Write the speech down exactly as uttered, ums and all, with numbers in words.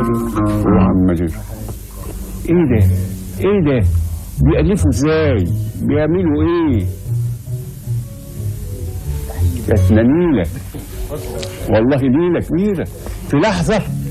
وعمته. ايه ده؟ ايه ده؟ بيألفوا ازاي؟ بيعملوا ايه؟ كانت نيلة والله، نيلة كبيرة. في لحظة